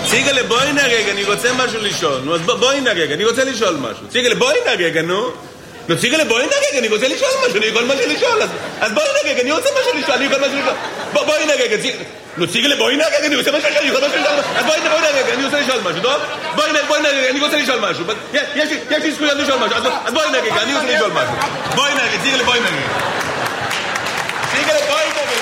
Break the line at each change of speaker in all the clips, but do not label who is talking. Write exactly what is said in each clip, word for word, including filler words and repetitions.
ציגלה, בואי נרגע, אני רוצה משהו לשאול. נו, אז בואי נרגע, אני רוצה לשאול משהו. ציגלה, בואי נרגע, נו. נו, ציגלה, בואי נרגע, אני רוצה לשאול משהו, אני יכול משהו לשאול. אז בואי נרגע, אני רוצה משהו לשאול, אני יכול משהו לשאול. בואי נרגע, נו, ציגלה, בואי נרגע, אני רוצה משהו לשאול, אני יכול משהו לשאול. אז בואי נרגע, אני רוצה לשאול משהו, טוב? בואי נרגע, אני רוצה לשאול משהו. יש לי זכויות לשאול משהו, אז בואי נרגע, אני רוצה לשאול משהו. בואי נרגע, ציגלה, בואי נרגע. ציגלה, בואי נרגע.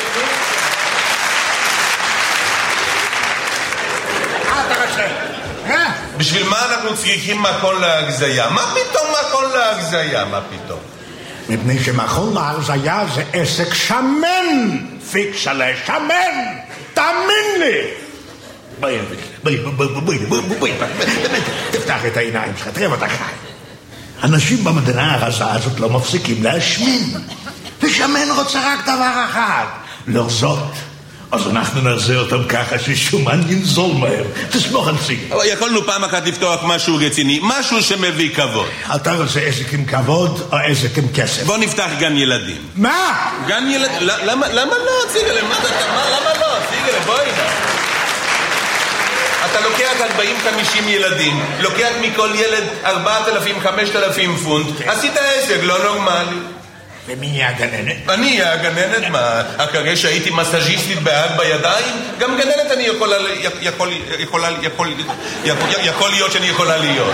בשביל מה אנחנו צריכים מכון להגזיה? מה פתאום מכון להגזיה? מה פתאום?
מפני שמכון להגזיה זה עסק שמן, פיקסלה, שמן, תאמין לי. בואי, בואי, בואי, בואי, בואי, בואי, באמת, תפתח את העיניים שלך, תראה אותך חי. אנשים במדינה הרזה הזאת לא מפסיקים להשמין, ושמן רוצה רק דבר אחד, לרזות. אז אנחנו נעשה אותם ככה ששומן ינזול מהר. תסמוך על ציגל.
אבל יכולנו פעם אחת לפתוח משהו רציני, משהו שמביא כבוד.
אתה רוצה עסק עם כבוד או עסק עם כסף?
בוא נפתח גן ילדים.
מה?
גן ילדים? למה לא, ציגל? למה לא? ציגל, בואי נע. אתה לוקח ארבעים חמישים ילדים, לוקח מכל ילד ארבעת אלפים חמשת אלפים פונט, עשית עסק לא נורמלי.
ומי יהיה הגננת?
אני אהיה הגננת, מה? אחרי שהייתי מסאז'יסטית בהג בידיים, גם גננת אני יכולה, יכול, יכולה, יכול, יכול להיות שאני יכולה להיות.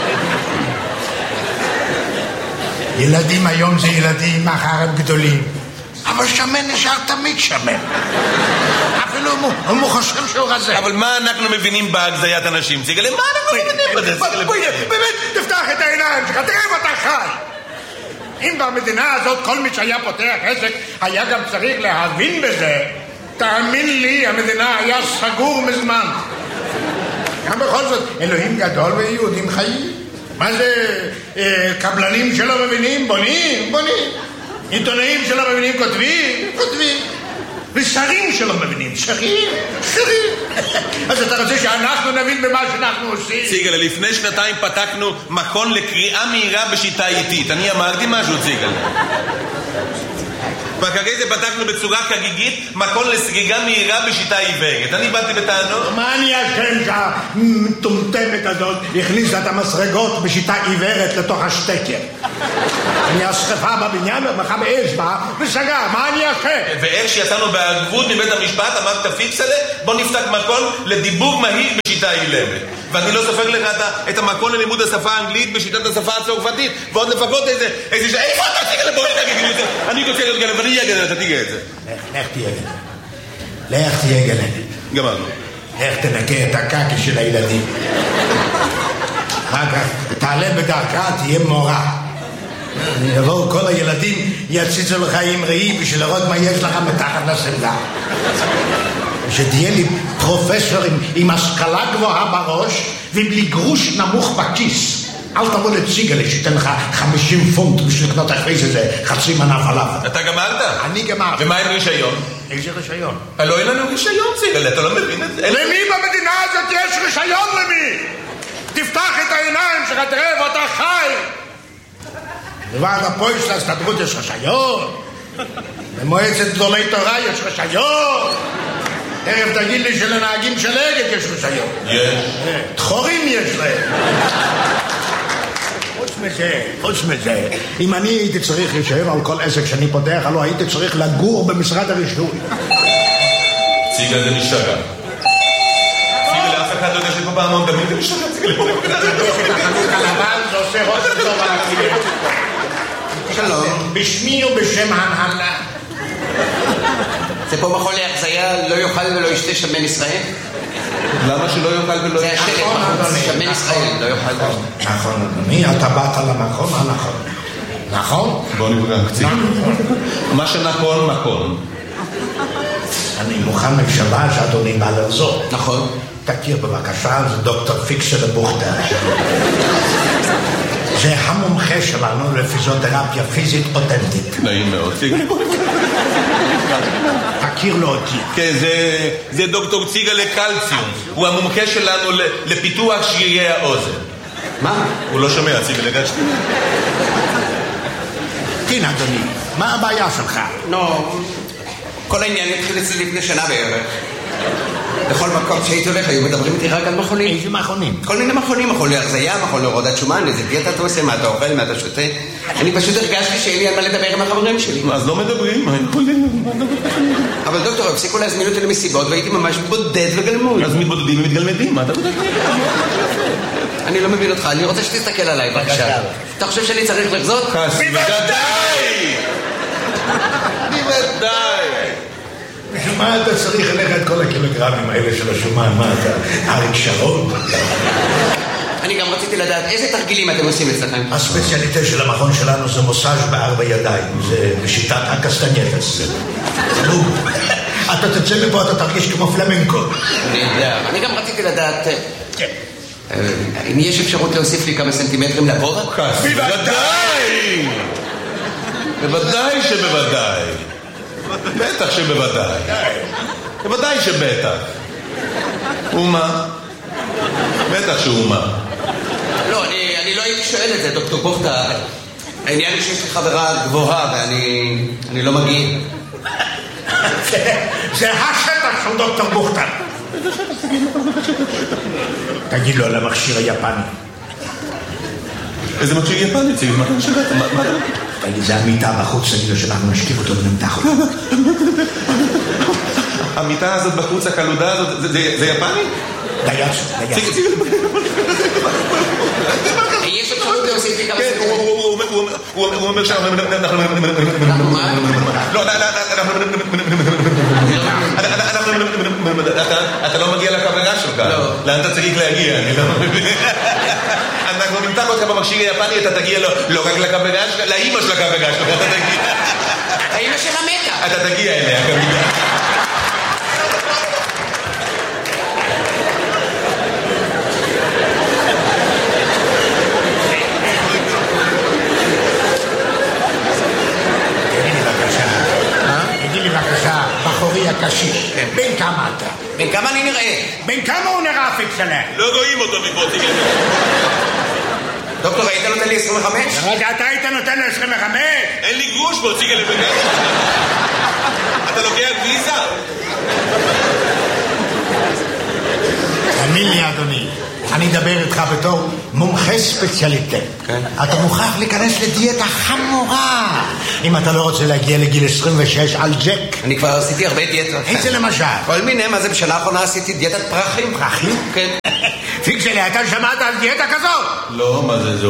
ילדים היום זה ילדים, מחר הם גדולים. אבל שמן נשאר תמיד שמן. אפילו הוא חושב שהוא רזה.
אבל מה אנחנו מבינים בהגזיית אנשים? ציגל, מה אנחנו מבינים בזה?
באמת, תפתח את העיניים שלך, תראה ואתה חי. אם במדינה הזאת כל מי שהיה פותח עסק היה גם צריך להבין בזה, תאמין לי, המדינה היה סגור מזמן. גם בכל זאת, אלוהים גדול ויהודים חיים. מה זה, אה, קבלנים שלא מבינים? בונים, בונים. עיתונאים שלא מבינים כותבים, כותבים. ושרים שלא מבינים, שרים, שרים. אז אתה רוצה שאנחנו נבין במה שאנחנו עושים?
ציגל, לפני שנתיים פתחנו מכון לקריאה מהירה בשיטה איטית. אני אמרתי משהו, ציגל. ואחרי זה פתחנו בצורה חגיגית מכון לסגיגה מהירה בשיטה עיוורת. אני באתי בטענות.
מה אני אשם שהמטומטמת הזאת הכניסה את המסרגות בשיטה עיוורת לתוך השטקר? אני אשרפה בבניין ומחה באש בה וסגר, מה אני אשם?
ואיך שיצאנו בהגבות מבית המשפט אמרת פיקסלה, בוא נפתח מכון לדיבור מהיר בשיטה אילמת. ואני לא סופר לך את המכון ללימוד השפה האנגלית בשיטת השפה הצרפתית, ועוד לפחות איזה, איזה, איפה אתה תיגע לבוא נגיד, אני רוצה להיות גנב, אני אהיה גנב, אתה תיגע את זה.
לך תהיה גנב. לך תהיה גנב.
גמרנו.
לך תנקה את הקקי של הילדים. אחר כך תעלה בדרכה, תהיה מורה. יבואו כל הילדים, יציצו לך עם ראי בשביל לראות מה יש לך מתחת לסמלה. שתהיה לי פרופסור עם, עם השכלה גבוהה בראש ובלי גרוש נמוך בכיס. אל תבוא לציגל שתן לך חמישים פונט בשביל לקנות אחרי זה חצי מנה פלאפל.
אתה גמרת?
אני גמרתי.
ומה עם רישיון?
איזה רישיון?
לא אין לנו רישיון, ציגל, אתה לא מבין את זה?
למי במדינה הזאת יש רישיון למי? תפתח את העיניים שלך, תראה ואתה חי. לוועד הפועל של ההסתדרות יש רישיון. במועצת גדולי תורה יש רישיון. תכף תגיד לי שלנהגים של אגד יש רישיון.
יש.
דחורים יש להם. חוץ מזה, חוץ מזה, אם אני הייתי צריך רישיון על כל עסק שאני פותח, הלוא הייתי צריך לגור במשרד הרישוי.
ציגל זה משתגע. ציגל לאף אחד לא יודע שפה פעמון גם אם זה משתגע. ציגל פה
את החנות הלבן זה עושה ראש טוב על הכלים. שלום. בשמי ובשם הנהלה.
זה פה מכון להחזיה לא יאכל ולא ישתה שמן ישראל?
למה שלא יאכל ולא
ישתה? זה השלט בחוץ, שמן ישראל לא יאכל ולא ישתה.
נכון, אדוני, אתה באת למכון הנכון. נכון?
בוא נפגע קצת. מה שנכון, נכון.
אני מוכן לשבע שאדוני בא לרזות.
נכון.
תכיר בבקשה, זה דוקטור פיקסלה בוכטר. זה המומחה שלנו לפיזיותרפיה פיזית אותנטית.
נעים מאוד.
תכיר לו אותי.
כן, זה דוקטור ציגה לקלציום. הוא המומחה שלנו לפיתוח שרירי האוזן.
מה?
הוא לא שומע, ציגה לגשתי.
כן, אדוני, מה הבעיה שלך?
לא, כל העניין התחיל אצלי לפני שנה בערך. בכל מקום שהיית הולך, היו מדברים איתי רק על מכונים.
איזה מכונים?
כל מיני מכונים, מכון להרזיה, מכון להורדת שומן, איזה דיאטה אתה עושה, מה אתה אוכל, מה אתה שותה. אני פשוט הרגשתי שאין לי על מה לדבר עם החברים שלי.
אז לא מדברים, מה יכולים?
אבל דוקטור, הפסיקו להזמין אותי למסיבות, והייתי ממש בודד וגלמוד.
אז מתבודדים ומתגלמדים, מה אתה בודד?
אני לא מבין אותך, אני רוצה שתסתכל עליי, בבקשה. אתה חושב שאני צריך לחזות?
בוודאי! בוודאי!
בשביל מה אתה צריך אליך את כל הקילוגרמים האלה של השומן? מה אתה? אריק שרון?
אני גם רציתי לדעת איזה תרגילים אתם עושים אצלכם.
הספציאליטה של המכון שלנו זה מוסאז' בארבע ידיים. זה בשיטת הקסטנייטס. אתה תצא מפה, אתה תרגיש כמו פלמנקו.
אני יודע. אני גם רציתי לדעת... אם יש אפשרות להוסיף לי כמה סנטימטרים לגובה?
בוודאי! בוודאי שבוודאי. בטח שבוודאי. בוודאי שבטח. ומה? בטח שאומה.
לא, אני, אני לא הייתי שואל את זה, דוקטור בוכתה. העניין הוא שיש לי חברה גבוהה ואני אני לא מגיע.
זה השטח של דוקטור בוכתה. תגיד לו על המכשיר היפני.
איזה מכשיר יפני? ציבי, מה אתה משגעת? מה אתה...
תגיד, זה המיטה בחוץ, תגיד לו שאנחנו נשקיף אותו ונמתח אותו.
המיטה הזאת בחוץ, הקלודה הזאת, זה יפני?
דייצו, דייצו.
יש אפשרות להוסיף לי כמה סנטימטרים.
הוא אומר שאנחנו... לא, אתה לא מגיע לקבלה שלך. לאן אתה צריך להגיע? אנחנו נמתח אותך במכשיר היפני, אתה תגיע לא רק לקבלה שלך, לאמא של הקבלה שלך, אתה תגיע.
האמא שלה מתה.
אתה תגיע אליה, כמובן.
בחורי הקשיש, בין כמה אתה?
בין כמה אני נראה?
בין כמה הוא נראה פיקסלה?
לא רואים אותו מפה, תגיד.
דוקטור, היית נותן לי עשרים וחמש?
רגע, אתה היית נותן לי עשרים וחמש?
אין לי גרוש בו, תגיד לי. אתה לוקח ויזה?
תאמין לי, אדוני, אני אדבר איתך בתור מומחה ספציאליטה. אתה מוכרח להיכנס לדיאטה חמורה אם אתה לא רוצה להגיע לגיל עשרים ושש על ג'ק.
אני כבר עשיתי הרבה דיאטות.
איזה למשל?
כל מיני, מה זה בשנה האחרונה עשיתי דיאטת פרחים.
פרחים?
כן.
פיקסלי, אתה שמעת על דיאטה כזאת?
לא, מה זה, זה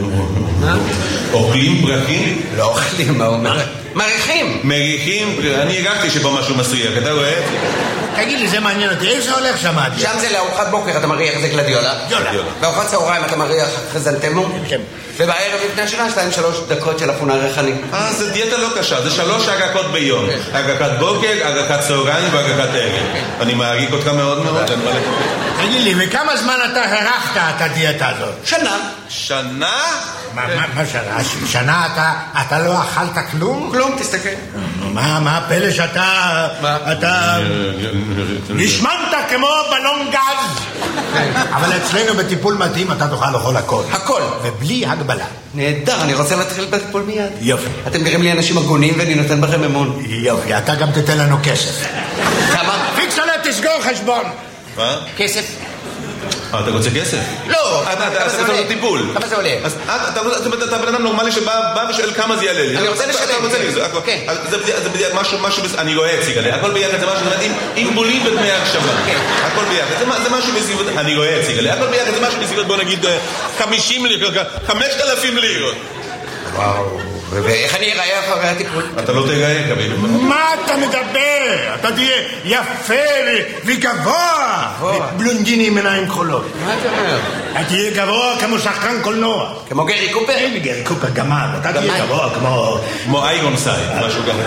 אוכלים פרחים?
לא אוכלים, מה אומר? מריחים.
מריחים, אני הגעתי שבו משהו מסריח, אתה רואה?
תגיד לי, זה מעניין אותי, איך זה הולך שם?
שם זה לארוחת בוקר, אתה מריח איזה גלדיולה. בארוחת צהריים אתה מריח חזנטמו.
כן.
ובערב לפני השנה, שתיים שלוש דקות של אפונה ריחני.
אה, זה דיאטה לא קשה, זה שלוש הגקות ביום. הגקת בוקר, הגקת צהריים והגקת ערב. אני מעריך אותך מאוד מאוד.
תגיד לי, וכמה זמן אתה הרחת את הדיאטה הזאת?
שנה.
שנה?
מה שנה? שנה אתה לא אכלת כלום?
כלום, תסתכל.
מה הפלא שאתה... אתה... נשמנת כמו בלון גז. אבל אצלנו בטיפול מתאים אתה תוכל לאכול הכל.
הכל.
ובלי הגבלה.
נהדר, אני רוצה להתחיל בטיפול מיד.
יופי.
אתם נראים לי אנשים הגונים ואני נותן בכם אמון.
יופי, אתה גם תתן לנו כסף.
כמה?
פיקסלה, תסגור חשבון.
מה?
כסף.
אתה רוצה כסף?
לא.
אתה רוצה לו טיפול.
כמה זה עולה?
אתה בן אדם נורמלי שבא ושואל כמה זה יעלה לי.
אני רוצה לשלם.
אתה רוצה לי, זה משהו, אני רואה אציג עליה. הכל ביחד זה משהו, עם בולים ודמי הקשבה. הכל ביחד, זה משהו בסביבות, אני רואה אציג עליה. הכל ביחד זה משהו בסביבות, בוא נגיד, חמישים לירות, חמשת אלפים לירות.
וואו. ואיך אני אראה אחרי הטיפול?
אתה לא תראה, קביל.
מה אתה מדבר? אתה תהיה יפה וגבוה. בלונדיני עם עיניים כחולות.
מה אתה אומר?
אתה תהיה גבוה כמו שחקן קולנוע.
כמו גרי קופר?
אין גרי קופר, גמד. אתה תהיה גבוה כמו...
כמו איירון סייד, משהו ככה.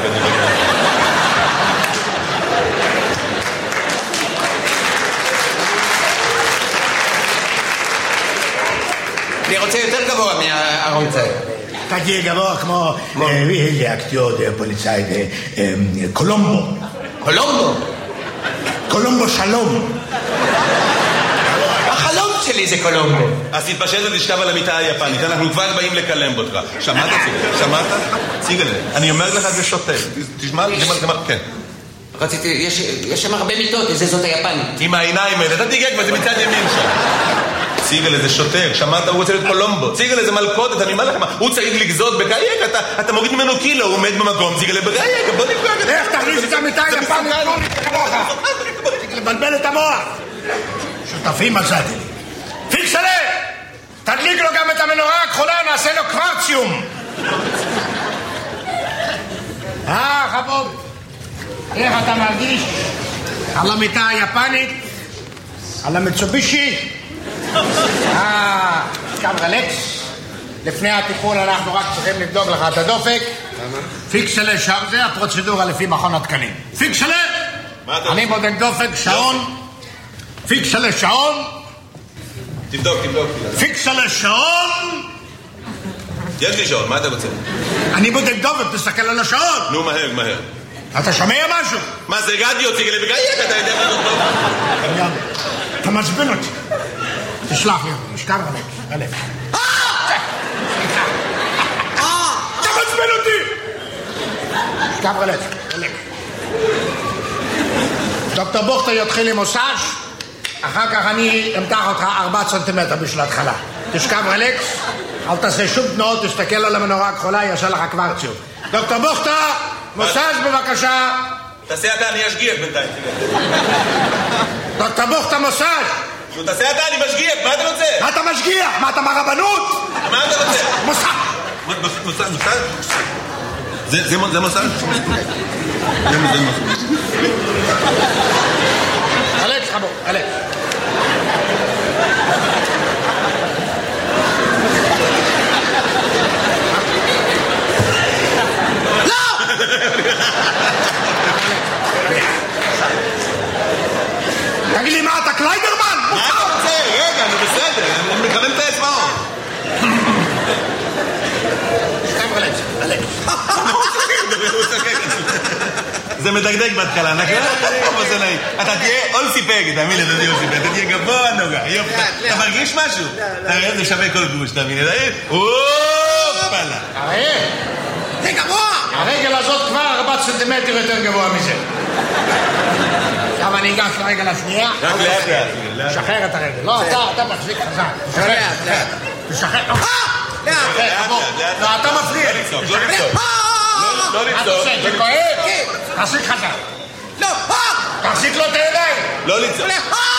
אני רוצה יותר גבוה מהארון סייד.
אתה תהיה גבוה כמו איזה אקטיור פוליצאי קולומבו.
קולומבו?
קולומבו שלום.
החלום שלי זה קולומבו.
אז תתפשט ותשכב על המיטה היפנית, אנחנו כבר באים לקלם אותך. שמעת ציגל? שמעת? ציגל, אני אומר לך זה שוטר. תשמע, כן.
רציתי, יש, יש שם הרבה מיטות, איזה זאת היפנית.
עם העיניים האלה, אתה תיגע כבר, זה מצד ימין שם. ציגל, איזה שוטר, שמעת, הוא רוצה להיות קולומבו. ציגל, איזה מלכודת, אני אומר לכם, הוא צריך לגזות בגייק, אתה, אתה מוריד ממנו קילו, הוא עומד במקום, ציגל, בגייק, בוא נפגע.
איך תכניס את המיטה היפנית? לבלבל את המוח. שותפים מצאתי. פיקסלה! תדליק לו גם את המנורה הכחולה, נעשה לו קוורציום. אה, חבוב. איך אתה מרגיש? על המיטה היפנית? על המצובישי? אה, קם רלקס. לפני הטיפול אנחנו רק צריכים לבדוק לך את הדופק. פיקסלה, זה הפרוצדורה לפי מכון התקנים. פיקסלה! אני בודק דופק, שעון. פיקסלה, שעון.
תבדוק, תבדוק.
פיקסלה, שעון.
יש לי שעון, מה אתה רוצה?
אני בודק דופק, תסתכל על השעון.
נו, מהר, מהר.
אתה שומע משהו?
מה זה רדיו, ציגל, בגייק, אתה יודע מה זאת טוב.
אתה מעצבן אותי. תשלח לי, משכב רלק, רלק. אתה מעצבן אותי! משכב רלק, רלק. דוקטור בוכטר יתחיל עם מוסאז', אחר כך אני אמתח אותך ארבעה סנטימטר בשביל ההתחלה. תשכב רלקס, אל תעשה שום תנועות, תסתכל על המנורה הכחולה, יעשה לך קוורציום. דוקטור בוכטר, מוסאז' בבקשה.
תעשה אתה, אני אשגיח בינתיים.
דוקטור בוכטר, מוסאז'.
נו, תעשה אתה, אני משגיח, מה אתה רוצה?
מה אתה משגיח? מה אתה מהרבנות?
מה אתה רוצה?
מוסאז'.
מוסאז', מוסאז'? זה מוסאז'? זה מוסאז'.
אלכס, חבו, אלכס. תגיד לי מה, אתה קליידרמן?
מה אתה רוצה? רגע, אני בסדר, אני מכוון את האצבעות.
שכב רלקס, רלקס.
זה מדגדג בהתחלה, נכון? אתה תהיה אולסי פג, תאמין לי, אתה תהיה אולסי פג, אתה תהיה גבוה נוגע, יופי. אתה מרגיש משהו? אתה רואה, זה שווה כל גוש, תאמין לי, אופלה.
הרי, זה גבוה! הרגל הזאת כבר ארבעה סנטימטר יותר גבוה מזה. עכשיו אני אגש לרגל השנייה.
רק לאט לאט.
תשחרר את הרגל. לא, אתה מחזיק חזק. תשחרר. תשחרר.
לאט לאט.
לא, אתה מפריע.
לא לצעוק, לא לצעוק. לא לצעוק.
זה כואב? תחזיק חזק.
לא!
תחזיק לו את הידיים.
לא לצעוק.